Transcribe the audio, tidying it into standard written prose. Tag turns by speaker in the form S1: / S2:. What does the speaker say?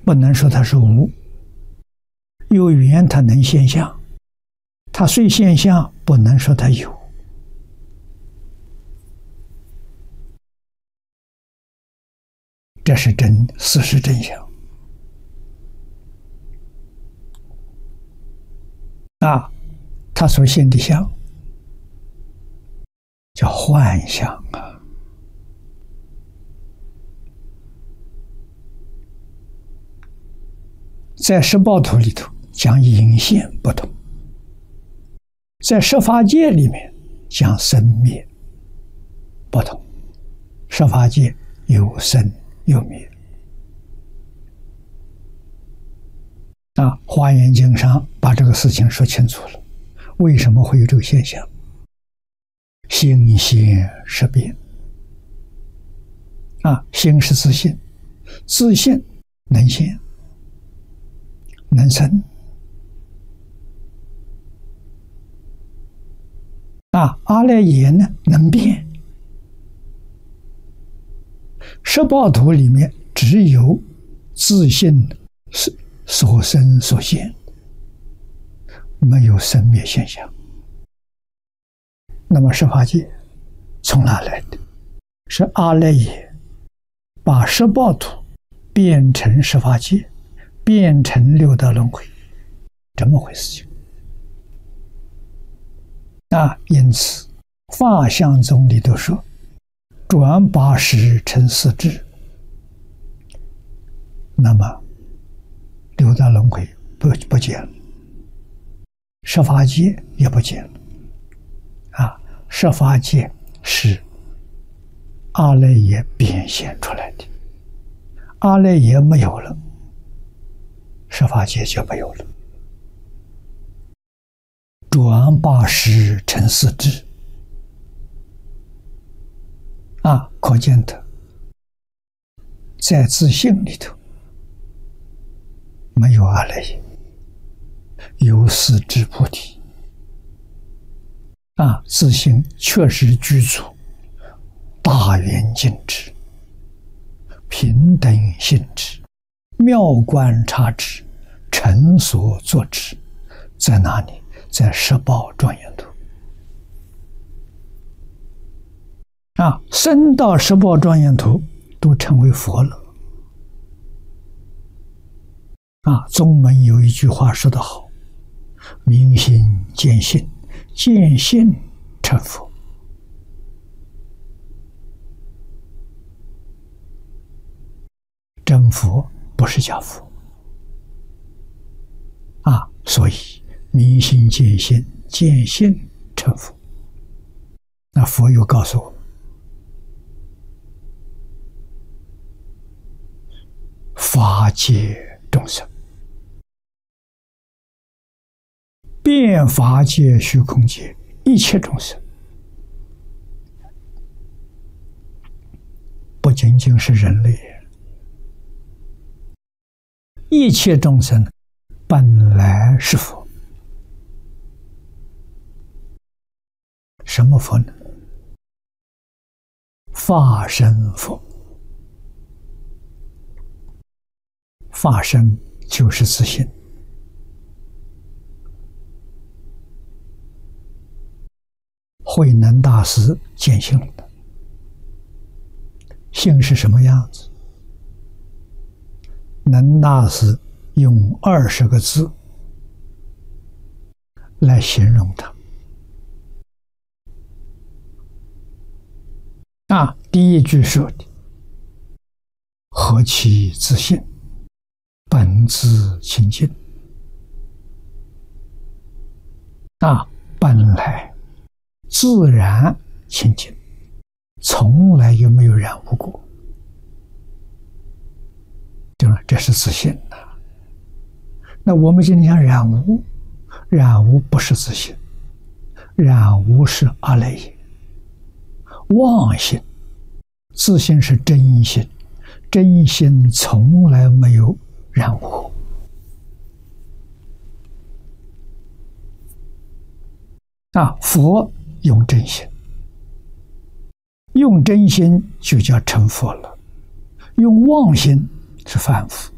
S1: 不能说它是无。有缘它能现象，它虽现象，不能说它有。这是事实真相。他所现的相叫幻象啊。在十报图里头讲隐现不同，在十法界里面讲生灭不同。十法界有生有灭。华严经上把这个事情说清楚了。为什么会有这个现象？心现识变。心是自信，自信能现能生。阿赖耶呢能变。十报图里面只有自信所生所现，没有生灭现象。那么十法界从哪来的？是阿赖耶把十报图变成十法界，变成六道轮回，这么回事情。因此法相宗里头说，转80成4智，那么六道轮回不见了，十法界也不见了。十法界是阿赖耶变现出来的，阿赖耶没有了，十法界就没有了。转80成4智，可见的在自性里头没有阿赖耶，有4智菩提。自性确实具足大圆净智、平等性智、妙观察智、成所作智，在哪里？在十报庄严图。升到十报庄严图都成为佛了。宗门有一句话说得好：明心见性，见性成佛。真佛不是假佛。所以明心见性，见性成佛。那佛又告诉我们，法界众生，遍法界虚空界一切众生，不仅仅是人类，一切众生本来是佛。什么佛呢？法身佛。法身就是自性。慧能大师见性了。性是什么样子？能大师用20个字来形容它。第一句说的何其自性，本自清净。本来自然清净，从来也没有染污过。这是自性的。那我们今天讲染污，染污不是自性，染污是阿赖耶。妄性，自性是真性，真心从来没有染污。佛用真心，用真心就叫成佛了，用妄心是凡夫。